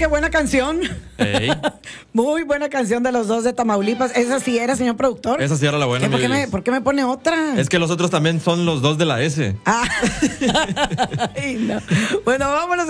qué buena canción. Ey. Muy buena canción de los dos de Tamaulipas. Esa sí era, señor productor. Esa sí era la buena. ¿Por qué me pone otra? Es que los otros también son los dos de la S. Ah. Ay, no. Bueno, vámonos.